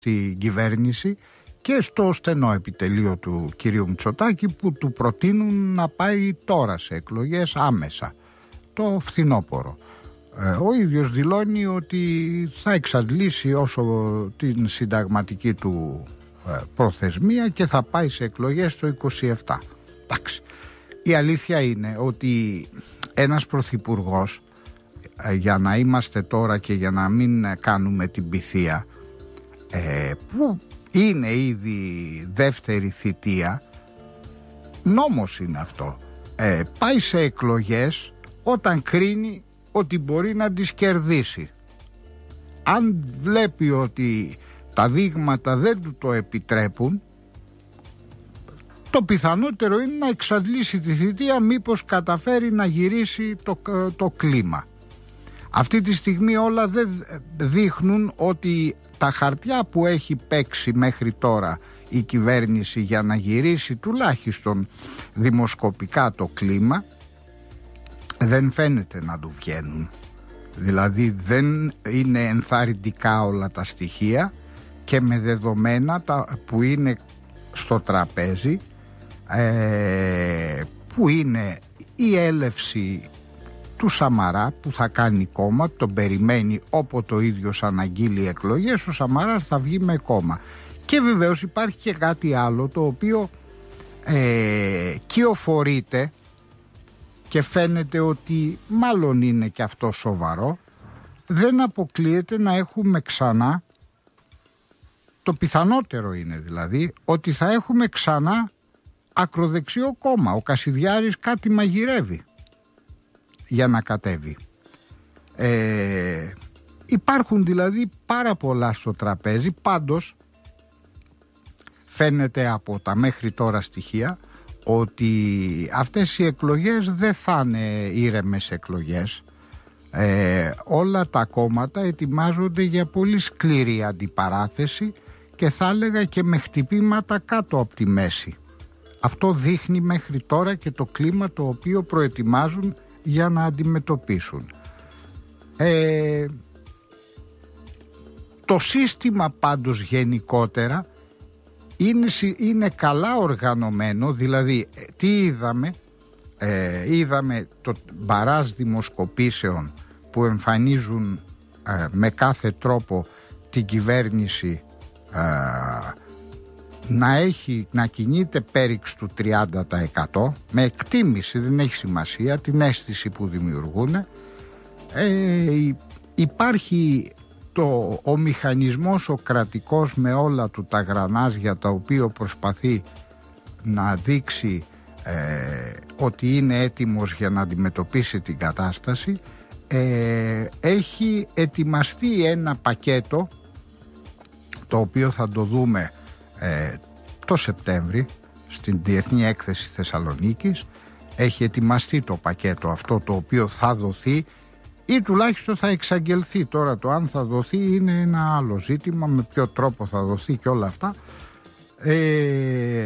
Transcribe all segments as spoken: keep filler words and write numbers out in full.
στην κυβέρνηση και στο στενό επιτελείο του κυρίου Μητσοτάκη, που του προτείνουν να πάει τώρα σε εκλογές άμεσα το φθινόπωρο. Ο ίδιος δηλώνει ότι θα εξαντλήσει όσο την συνταγματική του προθεσμία και θα πάει σε εκλογές το είκοσι επτά. Εντάξει. Η αλήθεια είναι ότι ένας πρωθυπουργός, για να είμαστε τώρα και για να μην κάνουμε την πυθία, που είναι ήδη δεύτερη θητεία, νόμος είναι αυτό, πάει σε εκλογές όταν κρίνει ότι μπορεί να τις κερδίσει. Αν βλέπει ότι τα δείγματα δεν του το επιτρέπουν, το πιθανότερο είναι να εξαντλήσει τη θητεία, μήπως καταφέρει να γυρίσει το, το κλίμα. Αυτή τη στιγμή όλα δεν δείχνουν ότι τα χαρτιά που έχει παίξει μέχρι τώρα η κυβέρνηση για να γυρίσει τουλάχιστον δημοσκοπικά το κλίμα δεν φαίνεται να του βγαίνουν. Δηλαδή δεν είναι ενθαρρυντικά όλα τα στοιχεία, και με δεδομένα τα που είναι στο τραπέζι, ε, που είναι η έλευση του Σαμαρά, που θα κάνει κόμμα, τον περιμένει, όποτε ο ίδιος αναγγείλει εκλογές, ο Σαμαράς θα βγει με κόμμα. Και βεβαίως υπάρχει και κάτι άλλο το οποίο ε, κυοφορείται και φαίνεται ότι μάλλον είναι και αυτό σοβαρό. Δεν αποκλείεται να έχουμε ξανά, το πιθανότερο είναι δηλαδή, ότι θα έχουμε ξανά ακροδεξιό κόμμα. Ο Κασιδιάρης κάτι μαγειρεύει για να κατέβει. Ε, υπάρχουν δηλαδή πάρα πολλά στο τραπέζι. Πάντως φαίνεται από τα μέχρι τώρα στοιχεία ότι αυτές οι εκλογές δεν θα είναι ήρεμες εκλογές. Ε, όλα τα κόμματα ετοιμάζονται για πολύ σκληρή αντιπαράθεση και θα έλεγα και με χτυπήματα κάτω από τη μέση. Αυτό δείχνει μέχρι τώρα και το κλίμα το οποίο προετοιμάζουν για να αντιμετωπίσουν. Ε, το σύστημα πάντως γενικότερα είναι, είναι καλά οργανωμένο. Δηλαδή τι είδαμε? Ε, είδαμε το μπαράζ δημοσκοπήσεων που εμφανίζουν ε, με κάθε τρόπο την κυβέρνηση ε, να έχει, να κινείται πέριξ του τριάντα τοις εκατό, με εκτίμηση, δεν έχει σημασία, την αίσθηση που δημιουργούν. Ε, υπάρχει το, ο μηχανισμός ο κρατικός με όλα του τα γρανάζια, τα οποία προσπαθεί να δείξει ε, ότι είναι έτοιμος για να αντιμετωπίσει την κατάσταση. Ε, έχει ετοιμαστεί ένα πακέτο το οποίο θα το δούμε ε, το Σεπτέμβρη στην Διεθνή Έκθεση Θεσσαλονίκης. Έχει ετοιμαστεί το πακέτο αυτό, το οποίο θα δοθεί ή τουλάχιστον θα εξαγγελθεί. Τώρα το αν θα δοθεί είναι ένα άλλο ζήτημα, με ποιο τρόπο θα δοθεί και όλα αυτά. Ε,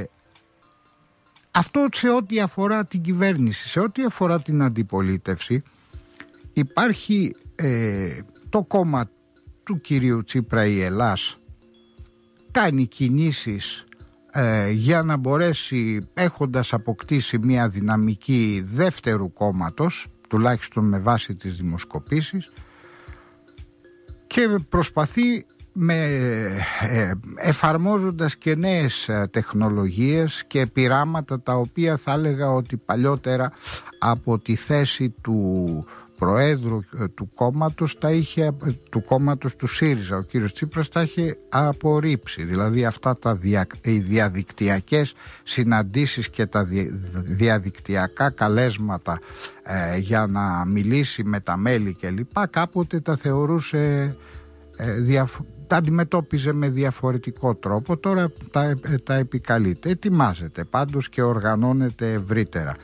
αυτό σε ό,τι αφορά την κυβέρνηση. Σε ό,τι αφορά την αντιπολίτευση, υπάρχει ε, το κόμμα του κυρίου Τσίπρα, η Ελλάς, κάνει κινήσεις ε, για να μπορέσει, έχοντας αποκτήσει μια δυναμική δεύτερου κόμματος, τουλάχιστον με βάση τις δημοσκοπήσεις, και προσπαθεί με, ε, εφαρμόζοντας και νέες τεχνολογίες και πειράματα, τα οποία θα έλεγα ότι παλιότερα από τη θέση του Προέδρου του κόμματος, τα είχε, του κόμματος του ΣΥΡΙΖΑ, ο κύριος Τσίπρας τα είχε απορρίψει. Δηλαδή αυτά τα δια, οι διαδικτυακές συναντήσεις και τα διαδικτυακά καλέσματα ε, για να μιλήσει με τα μέλη κλπ, κάποτε τα θεωρούσε ε, διαφ... τα αντιμετώπιζε με διαφορετικό τρόπο. Τώρα τα, τα επικαλείται. Ετοιμάζεται πάντως και οργανώνεται ευρύτερα.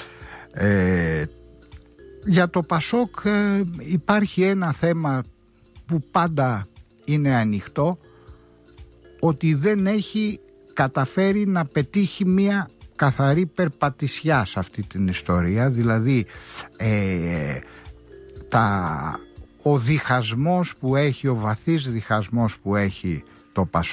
Ε, για το Πασόκ ε, υπάρχει ένα θέμα που πάντα είναι ανοιχτό, ότι δεν έχει καταφέρει να πετύχει μια καθαρή περπατησιά σε αυτή την ιστορία. Δηλαδή ε, τα, ο διχασμός που έχει, ο βαθύς διχασμός που έχει το Πασόκ.